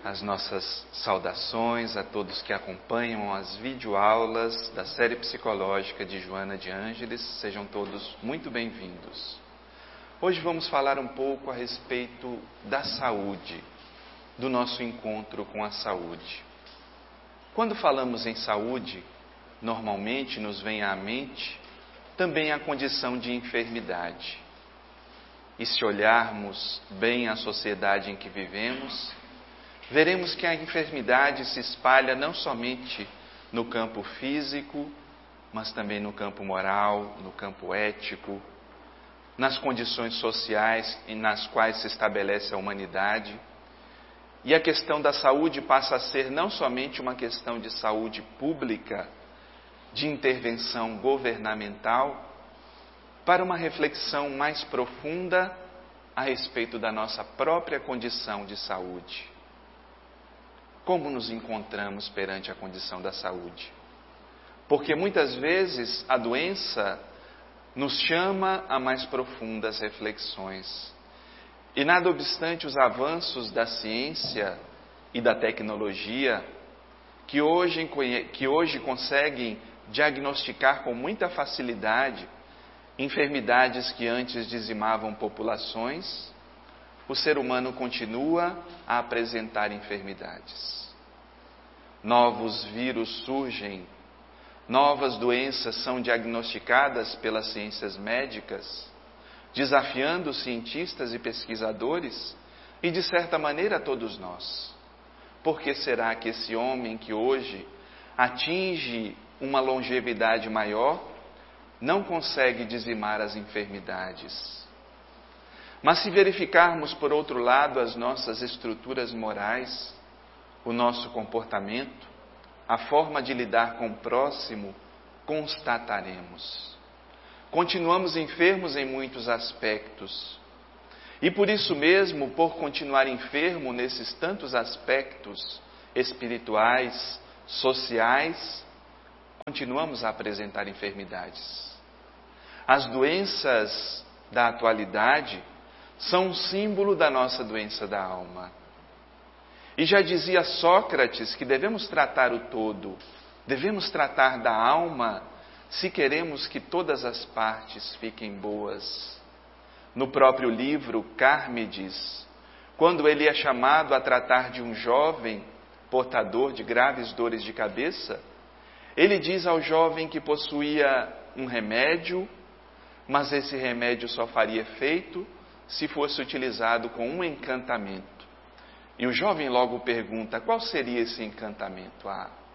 as nossas saudações a todos que acompanham as videoaulas da série psicológica de Joana de Ângeles. Sejam todos muito bem-vindos. Hoje vamos falar um pouco a respeito da saúde, do nosso encontro com a saúde. Quando falamos em saúde, normalmente nos vem à mente também a condição de enfermidade. E se olharmos bem a sociedade em que vivemos, veremos que a enfermidade se espalha não somente no campo físico, mas também no campo moral, no campo ético, nas condições sociais nas quais se estabelece a humanidade. E a questão da saúde passa a ser não somente uma questão de saúde pública, de intervenção governamental, para uma reflexão mais profunda a respeito da nossa própria condição de saúde. Como nos encontramos perante a condição da saúde? Porque muitas vezes a doença nos chama a mais profundas reflexões. E nada obstante os avanços da ciência e da tecnologia, que hoje conseguem diagnosticar com muita facilidade enfermidades que antes dizimavam populações, o ser humano continua a apresentar enfermidades. Novos vírus surgem, novas doenças são diagnosticadas pelas ciências médicas, desafiando os cientistas e pesquisadores e, de certa maneira, todos nós. Por que será que esse homem que hoje atinge uma longevidade maior não consegue dizimar as enfermidades? Mas se verificarmos, por outro lado, as nossas estruturas morais, o nosso comportamento, a forma de lidar com o próximo, constataremos. Continuamos enfermos em muitos aspectos. E por isso mesmo, por continuar enfermo nesses tantos aspectos espirituais, sociais, continuamos a apresentar enfermidades. As doenças da atualidade são um símbolo da nossa doença da alma. E já dizia Sócrates que devemos tratar o todo, devemos tratar da alma se queremos que todas as partes fiquem boas. No próprio livro Carmides, quando ele é chamado a tratar de um jovem portador de graves dores de cabeça, ele diz ao jovem que possuía um remédio, mas esse remédio só faria efeito se fosse utilizado com um encantamento. E o jovem logo pergunta: qual seria esse encantamento?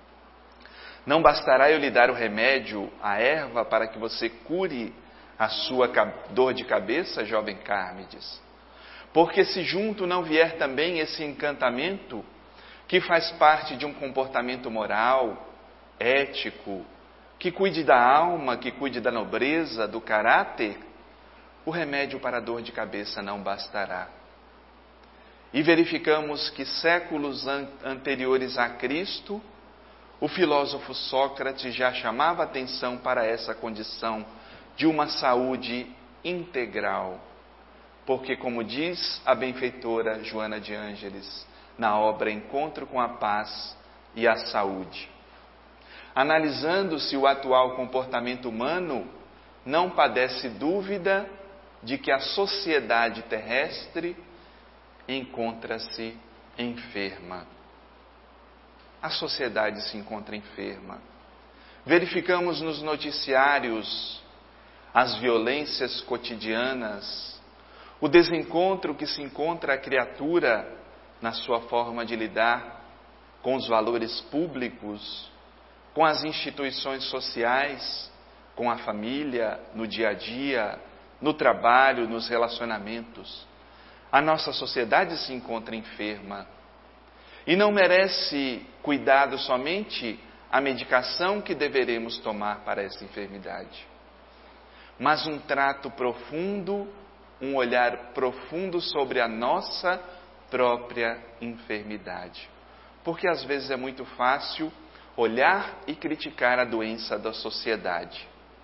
Não bastará eu lhe dar o remédio, a erva, para que você cure a sua dor de cabeça, jovem Carmides? Porque se junto não vier também esse encantamento, que faz parte de um comportamento moral, ético, que cuide da alma, que cuide da nobreza, do caráter, o remédio para a dor de cabeça não bastará. E verificamos que séculos anteriores a Cristo, o filósofo Sócrates já chamava atenção para essa condição de uma saúde integral. Porque, como diz a benfeitora Joana de Ângeles, na obra Encontro com a Paz e a Saúde, analisando-se o atual comportamento humano, não padece dúvida de que a sociedade terrestre encontra-se enferma. A sociedade se encontra enferma. Verificamos nos noticiários as violências cotidianas, o desencontro que se encontra a criatura na sua forma de lidar com os valores públicos, com as instituições sociais, com a família, no dia a dia, no trabalho, nos relacionamentos. A nossa sociedade se encontra enferma e não merece cuidado somente a medicação que deveremos tomar para essa enfermidade, mas um trato profundo, um olhar profundo sobre a nossa própria enfermidade. Porque às vezes é muito fácil olhar e criticar a doença da sociedade.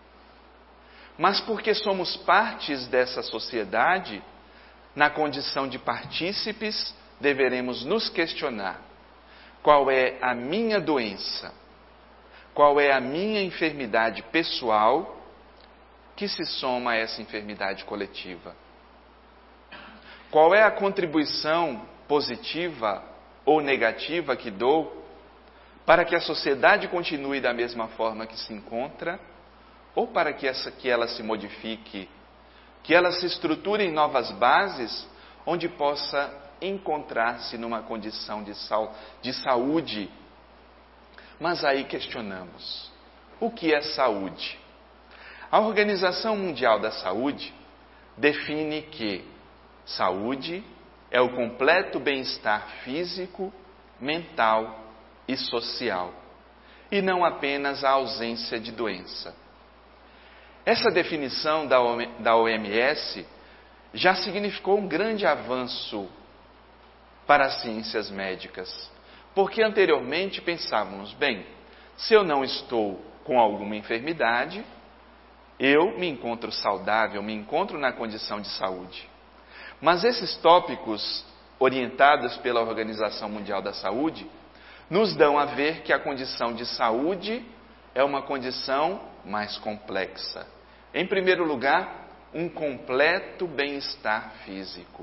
Mas porque somos partes dessa sociedade, na condição de partícipes, deveremos nos questionar: qual é a minha doença? Qual é a minha enfermidade pessoal que se soma a essa enfermidade coletiva? Qual é a contribuição positiva ou negativa que dou para que a sociedade continue da mesma forma que se encontra, ou para que ela se modifique, que ela se estruture em novas bases, onde possa encontrar-se numa condição de saúde? Mas aí questionamos: o que é saúde? A Organização Mundial da Saúde define que saúde é o completo bem-estar físico, mental e social, e não apenas a ausência de doença. Essa definição da OMS já significou um grande avanço para as ciências médicas, porque anteriormente pensávamos: bem, se eu não estou com alguma enfermidade, eu me encontro saudável, me encontro na condição de saúde. Mas esses tópicos, orientados pela Organização Mundial da Saúde, nos dão a ver que a condição de saúde é uma condição mais complexa. Em primeiro lugar, um completo bem-estar físico.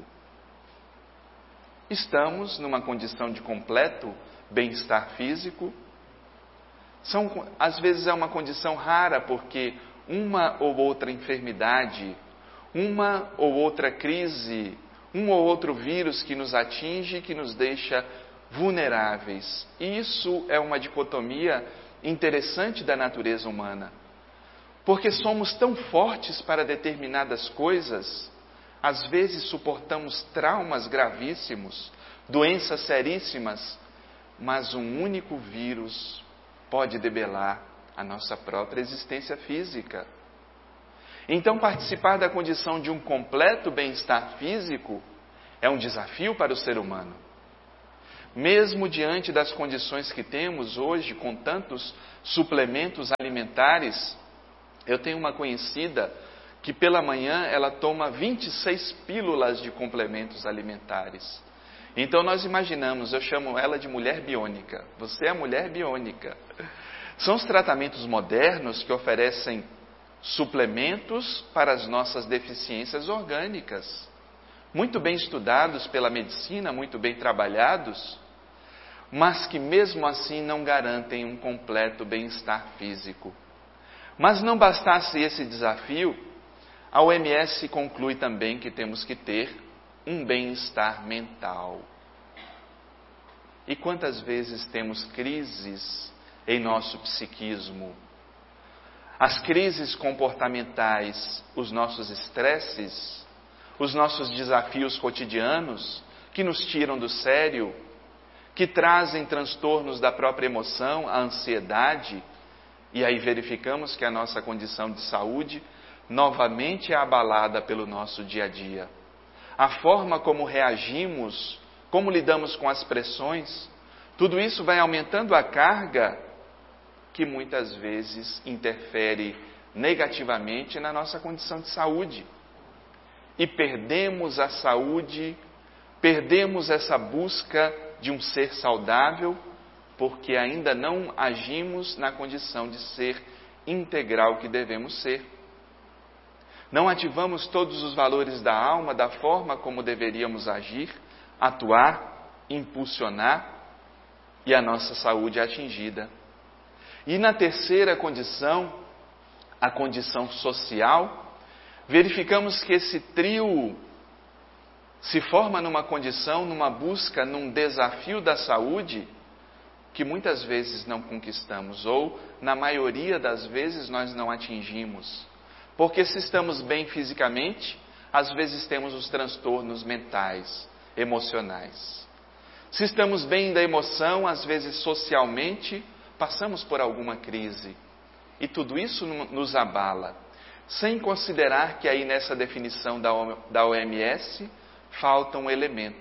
Estamos numa condição de completo bem-estar físico? Às vezes é uma condição rara, porque uma ou outra enfermidade, uma ou outra crise, um ou outro vírus que nos atinge, que nos deixa vulneráveis. E isso é uma dicotomia interessante da natureza humana, porque somos tão fortes para determinadas coisas, às vezes suportamos traumas gravíssimos, doenças seríssimas, mas um único vírus pode debelar a nossa própria existência física. Então, participar da condição de um completo bem-estar físico é um desafio para o ser humano. Mesmo diante das condições que temos hoje, com tantos suplementos alimentares, eu tenho uma conhecida que pela manhã ela toma 26 pílulas de complementos alimentares. Então nós imaginamos, eu chamo ela de mulher biônica. Você é a mulher biônica. São os tratamentos modernos que oferecem suplementos para as nossas deficiências orgânicas, muito bem estudados pela medicina, muito bem trabalhados, mas que mesmo assim não garantem um completo bem-estar físico. Mas não bastasse esse desafio, a OMS conclui também que temos que ter um bem-estar mental. E quantas vezes temos crises em nosso psiquismo? As crises comportamentais, os nossos estresses, os nossos desafios cotidianos, que nos tiram do sério, que trazem transtornos da própria emoção, a ansiedade, e aí verificamos que a nossa condição de saúde novamente é abalada pelo nosso dia a dia. A forma como reagimos, como lidamos com as pressões, tudo isso vai aumentando a carga que muitas vezes interfere negativamente na nossa condição de saúde. E perdemos a saúde, perdemos essa busca de um ser saudável, porque ainda não agimos na condição de ser integral que devemos ser. Não ativamos todos os valores da alma da forma como deveríamos agir, atuar, impulsionar, e a nossa saúde é atingida. E na terceira condição, a condição social, verificamos que esse trio se forma numa condição, numa busca, num desafio da saúde, que muitas vezes não conquistamos, ou na maioria das vezes nós não atingimos. Porque se estamos bem fisicamente, às vezes temos os transtornos mentais, emocionais. Se estamos bem da emoção, às vezes socialmente, passamos por alguma crise. E tudo isso nos abala. Sem considerar que aí nessa definição da OMS, falta um elemento.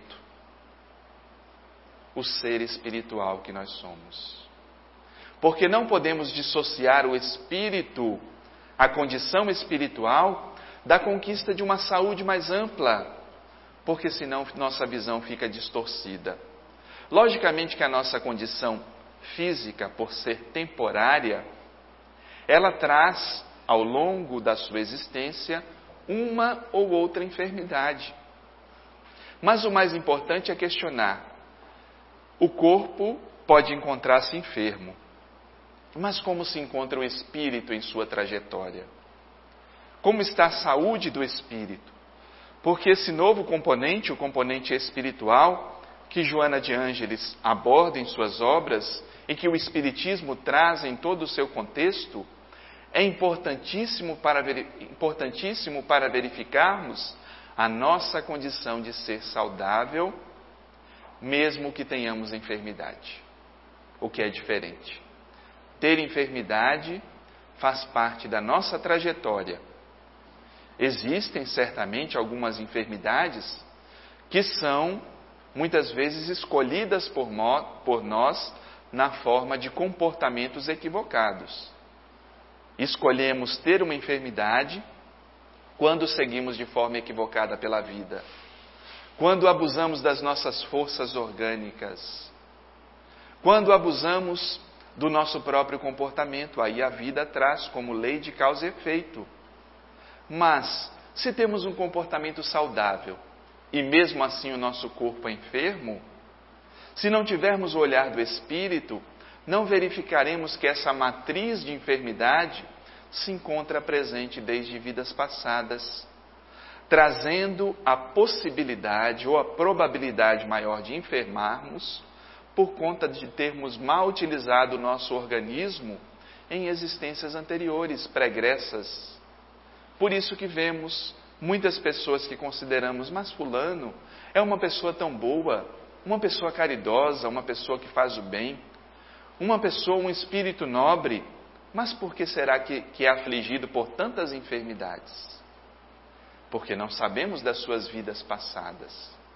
O ser espiritual que nós somos. Porque não podemos dissociar o espírito, a condição espiritual, da conquista de uma saúde mais ampla, porque senão nossa visão fica distorcida. Logicamente que a nossa condição física, por ser temporária, ela traz, ao longo da sua existência, uma ou outra enfermidade. Mas o mais importante é questionar: o corpo pode encontrar-se enfermo, mas como se encontra o espírito em sua trajetória? Como está a saúde do espírito? Porque esse novo componente, o componente espiritual, que Joana de Ângeles aborda em suas obras e que o Espiritismo traz em todo o seu contexto, é importantíssimo para verificarmos a nossa condição de ser saudável, mesmo que tenhamos enfermidade, o que é diferente. Ter enfermidade faz parte da nossa trajetória. Existem certamente algumas enfermidades que são muitas vezes escolhidas por nós na forma de comportamentos equivocados. Escolhemos ter uma enfermidade quando seguimos de forma equivocada pela vida, quando abusamos das nossas forças orgânicas, quando abusamos do nosso próprio comportamento. Aí a vida traz como lei de causa e efeito. Mas, se temos um comportamento saudável e mesmo assim o nosso corpo é enfermo, se não tivermos o olhar do Espírito, não verificaremos que essa matriz de enfermidade se encontra presente desde vidas passadas, trazendo a possibilidade ou a probabilidade maior de enfermarmos por conta de termos mal utilizado o nosso organismo em existências anteriores, pregressas. Por isso que vemos muitas pessoas que consideramos: mas fulano é uma pessoa tão boa, uma pessoa caridosa, uma pessoa que faz o bem, uma pessoa, um espírito nobre, mas por que será que é afligido por tantas enfermidades? Porque não sabemos das suas vidas passadas.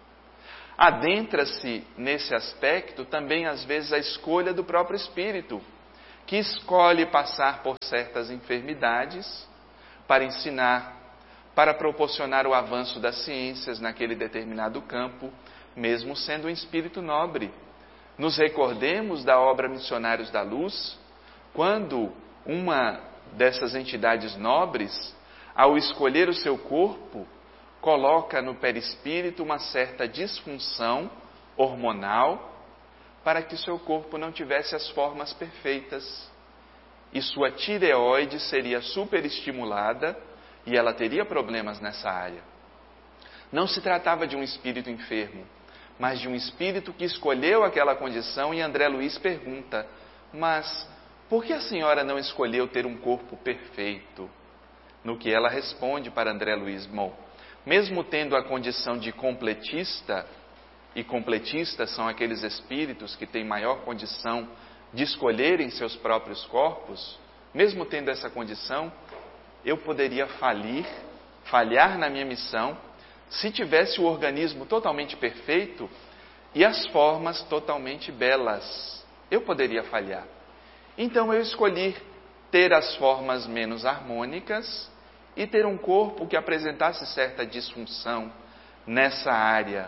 Adentra-se nesse aspecto também às vezes a escolha do próprio espírito, que escolhe passar por certas enfermidades para ensinar, para proporcionar o avanço das ciências naquele determinado campo, mesmo sendo um espírito nobre. Nos recordemos da obra Missionários da Luz, quando uma dessas entidades nobres, ao escolher o seu corpo, coloca no perispírito uma certa disfunção hormonal para que seu corpo não tivesse as formas perfeitas. E sua tireoide seria superestimulada e ela teria problemas nessa área. Não se tratava de um espírito enfermo, mas de um espírito que escolheu aquela condição. E André Luiz pergunta: mas por que a senhora não escolheu ter um corpo perfeito? No que ela responde para André Luiz: bom, mesmo tendo a condição de completista, e completistas são aqueles espíritos que têm maior condição de escolherem seus próprios corpos, mesmo tendo essa condição, eu poderia falhar na minha missão, se tivesse o organismo totalmente perfeito e as formas totalmente belas. Eu poderia falhar. Então eu escolhi ter as formas menos harmônicas e ter um corpo que apresentasse certa disfunção nessa área.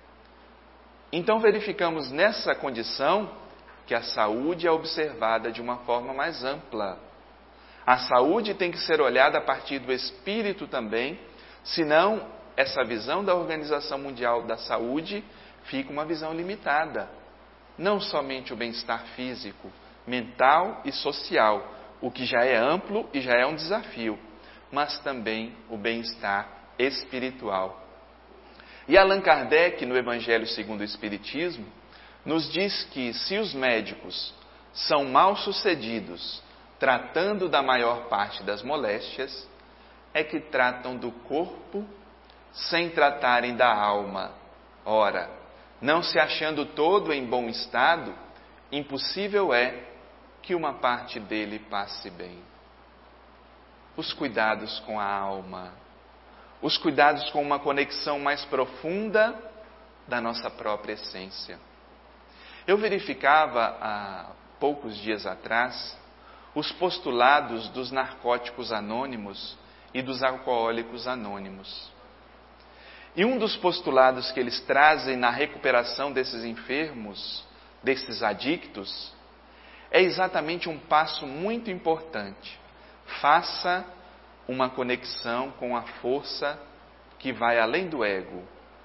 Então verificamos nessa condição que a saúde é observada de uma forma mais ampla. A saúde tem que ser olhada a partir do espírito também, senão essa visão da Organização Mundial da Saúde fica uma visão limitada. Não somente o bem-estar físico, mental e social, o que já é amplo e já é um desafio, mas também o bem-estar espiritual. E Allan Kardec, no Evangelho segundo o Espiritismo, nos diz que se os médicos são mal sucedidos tratando da maior parte das moléstias, é que tratam do corpo sem tratarem da alma. Ora, não se achando todo em bom estado, impossível é que uma parte dele passe bem. Os cuidados com a alma, os cuidados com uma conexão mais profunda da nossa própria essência. Eu verificava há poucos dias atrás os postulados dos narcóticos anônimos e dos alcoólicos anônimos. E um dos postulados que eles trazem na recuperação desses enfermos, desses adictos, é exatamente um passo muito importante. Faça uma conexão com a força que vai além do ego.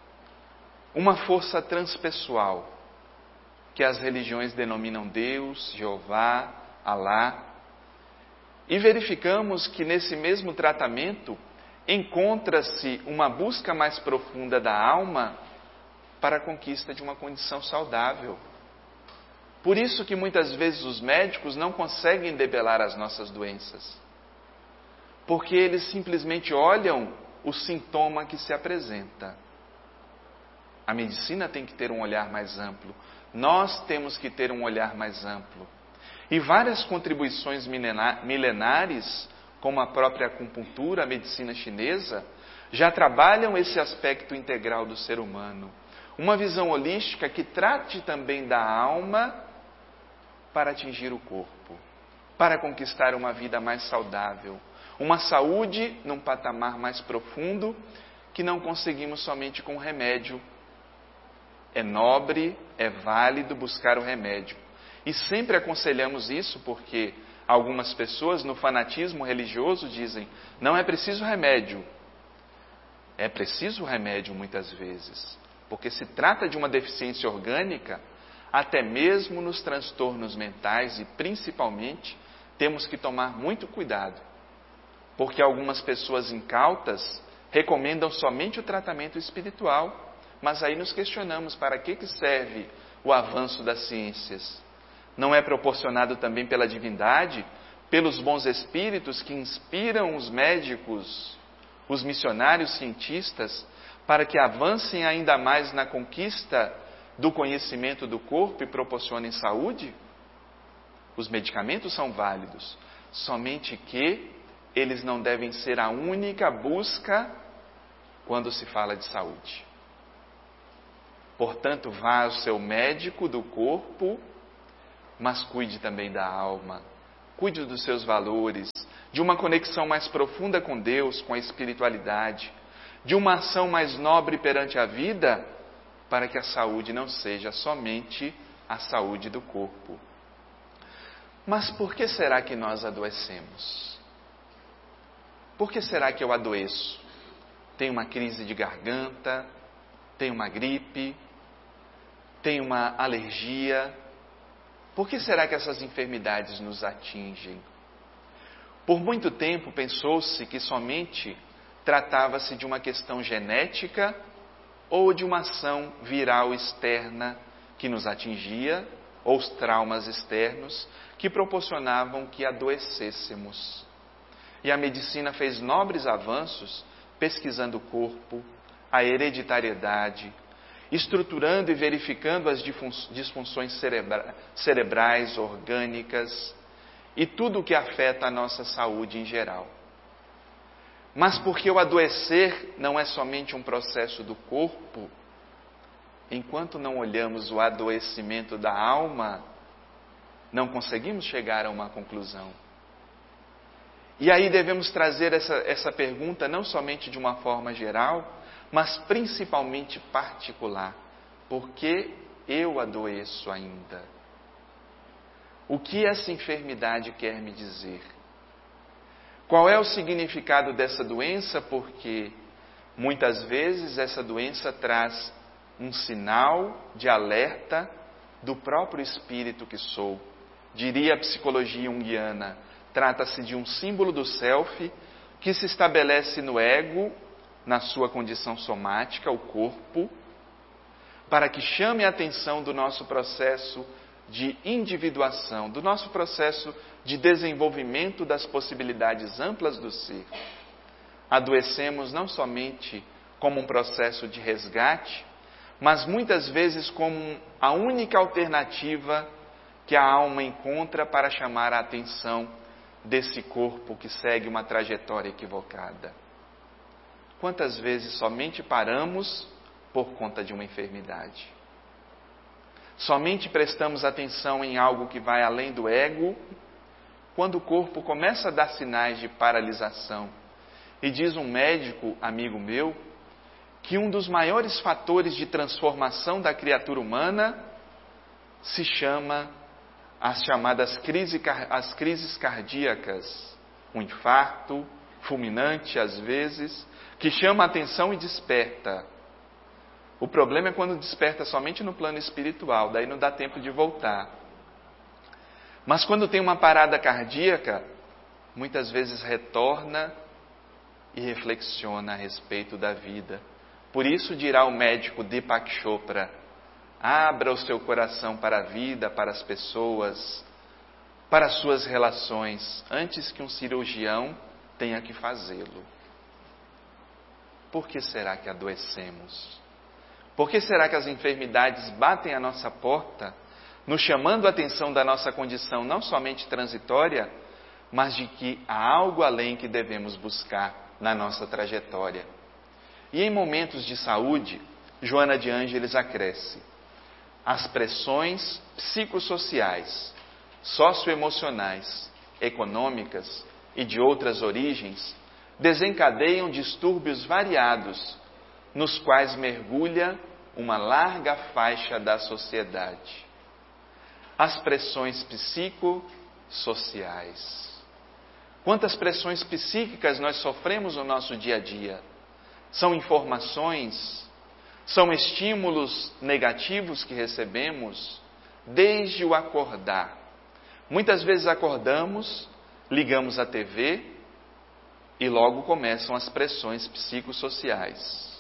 Uma força transpessoal, que as religiões denominam Deus, Jeová, Alá. E verificamos que nesse mesmo tratamento encontra-se uma busca mais profunda da alma para a conquista de uma condição saudável. Por isso que muitas vezes os médicos não conseguem debelar as nossas doenças. Porque eles simplesmente olham o sintoma que se apresenta. A medicina tem que ter um olhar mais amplo. Nós temos que ter um olhar mais amplo. E várias contribuições milenares, como a própria acupuntura, a medicina chinesa, já trabalham esse aspecto integral do ser humano. Uma visão holística que trate também da alma para atingir o corpo, para conquistar uma vida mais saudável, uma saúde num patamar mais profundo que não conseguimos somente com o remédio. É nobre, é válido buscar o remédio. E sempre aconselhamos isso porque algumas pessoas no fanatismo religioso dizem: não é preciso remédio. É preciso remédio muitas vezes, porque se trata de uma deficiência orgânica. Até mesmo nos transtornos mentais e principalmente temos que tomar muito cuidado, porque algumas pessoas incautas recomendam somente o tratamento espiritual, mas aí nos questionamos para que serve o avanço das ciências. Não é proporcionado também pela divindade, pelos bons espíritos que inspiram os médicos, os missionários cientistas, para que avancem ainda mais na conquista do conhecimento do corpo e proporcionem saúde? Os medicamentos são válidos, somente que eles não devem ser a única busca quando se fala de saúde. Portanto, vá ao seu médico do corpo, mas cuide também da alma, cuide dos seus valores, de uma conexão mais profunda com Deus, com a espiritualidade, de uma ação mais nobre perante a vida, para que a saúde não seja somente a saúde do corpo. Mas por que será que nós adoecemos? Por que será que eu adoeço? Tenho uma crise de garganta, tenho uma gripe, tenho uma alergia. Por que será que essas enfermidades nos atingem? Por muito tempo pensou-se que somente tratava-se de uma questão genética ou de uma ação viral externa que nos atingia, ou os traumas externos que proporcionavam que adoecêssemos. E a medicina fez nobres avanços pesquisando o corpo, a hereditariedade, estruturando e verificando as disfunções cerebrais, orgânicas e tudo o que afeta a nossa saúde em geral. Mas porque o adoecer não é somente um processo do corpo, enquanto não olhamos o adoecimento da alma, não conseguimos chegar a uma conclusão. E aí devemos trazer essa pergunta não somente de uma forma geral, mas principalmente particular. Por que eu adoeço ainda? O que essa enfermidade quer me dizer? Qual é o significado dessa doença? Porque muitas vezes essa doença traz um sinal de alerta do próprio espírito que sou. Diria a psicologia junguiana, trata-se de um símbolo do self que se estabelece no ego, na sua condição somática, o corpo, para que chame a atenção do nosso processo de individuação, do nosso processo de desenvolvimento das possibilidades amplas do ser. Adoecemos não somente como um processo de resgate, mas muitas vezes como a única alternativa que a alma encontra para chamar a atenção desse corpo que segue uma trajetória equivocada. Quantas vezes somente paramos por conta de uma enfermidade? Somente prestamos atenção em algo que vai além do ego, quando o corpo começa a dar sinais de paralisação. E diz um médico, amigo meu, que um dos maiores fatores de transformação da criatura humana se chama as chamadas crises cardíacas, um infarto fulminante às vezes, que chama a atenção e desperta. O problema é quando desperta somente no plano espiritual, daí não dá tempo de voltar. Mas quando tem uma parada cardíaca, muitas vezes retorna e reflexiona a respeito da vida. Por isso dirá o médico Deepak Chopra: abra o seu coração para a vida, para as pessoas, para as suas relações, antes que um cirurgião tenha que fazê-lo. Por que será que adoecemos? Por que será que as enfermidades batem à nossa porta, nos chamando a atenção da nossa condição não somente transitória, mas de que há algo além que devemos buscar na nossa trajetória? E em momentos de saúde, Joana de Ângeles acresce: as pressões psicossociais, socioemocionais, econômicas e de outras origens desencadeiam distúrbios variados, nos quais mergulha uma larga faixa da sociedade. As pressões psicossociais. Quantas pressões psíquicas nós sofremos no nosso dia a dia? São informações, são estímulos negativos que recebemos desde o acordar. Muitas vezes acordamos, ligamos a TV e logo começam as pressões psicossociais.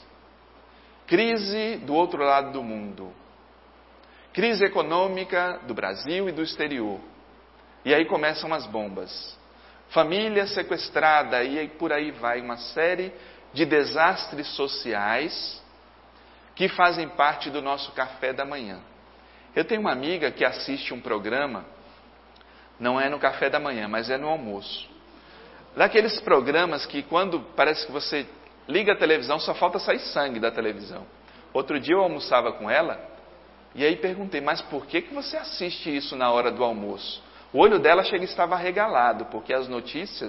Crise do outro lado do mundo. Crise econômica do Brasil e do exterior. E aí começam as bombas. Família sequestrada, e por aí vai uma série de desastres sociais que fazem parte do nosso café da manhã. Eu tenho uma amiga que assiste um programa, não é no café da manhã, mas é no almoço. Daqueles programas que quando parece que você liga a televisão, só falta sair sangue da televisão. Outro dia eu almoçava com ela, e aí perguntei: mas por que você assiste isso na hora do almoço? O olho dela chega e estava arregalado, porque as notícias